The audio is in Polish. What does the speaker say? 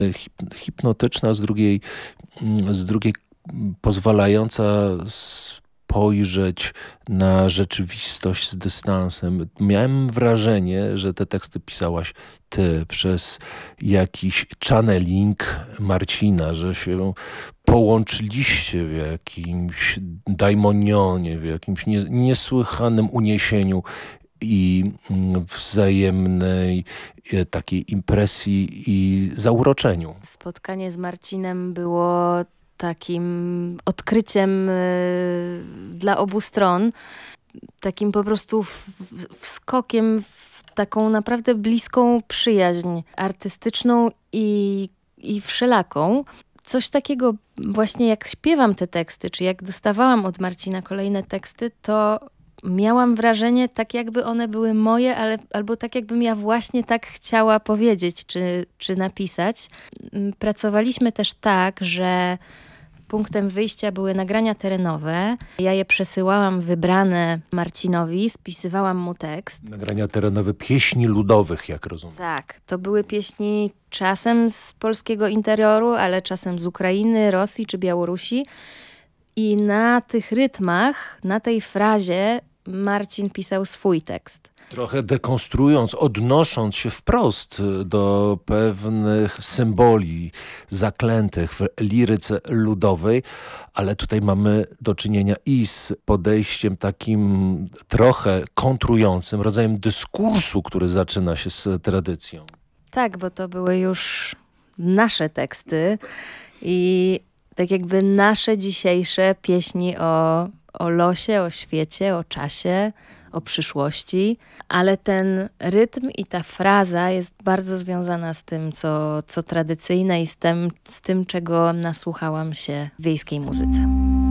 hipnotyczna, z drugiej pozwalająca spojrzeć na rzeczywistość z dystansem. Miałem wrażenie, że te teksty pisałaś ty przez jakiś channeling Marcina, że się połączyliście w jakimś daimonionie, w jakimś niesłychanym uniesieniu i wzajemnej takiej impresji i zauroczeniu. Spotkanie z Marcinem było takim odkryciem dla obu stron, takim po prostu wskokiem w taką naprawdę bliską przyjaźń artystyczną i wszelaką. Coś takiego właśnie jak śpiewam te teksty, czy jak dostawałam od Marcina kolejne teksty, to miałam wrażenie, tak jakby one były moje, albo tak jakbym ja właśnie tak chciała powiedzieć, czy napisać. Pracowaliśmy też tak, że punktem wyjścia były nagrania terenowe. Ja je przesyłałam wybrane Marcinowi, spisywałam mu tekst. Nagrania terenowe pieśni ludowych, jak rozumiem. Tak, to były pieśni czasem z polskiego interioru, ale czasem z Ukrainy, Rosji czy Białorusi. I na tych rytmach, na tej frazie Marcin pisał swój tekst. Trochę dekonstruując, odnosząc się wprost do pewnych symboli zaklętych w liryce ludowej, ale tutaj mamy do czynienia i z podejściem takim trochę kontrującym, rodzajem dyskursu, który zaczyna się z tradycją. Tak, bo to były już nasze teksty i tak jakby nasze dzisiejsze pieśni o losie, o świecie, o czasie, o przyszłości, ale ten rytm i ta fraza jest bardzo związana z tym, co tradycyjne i z tym, czego nasłuchałam się w wiejskiej muzyce.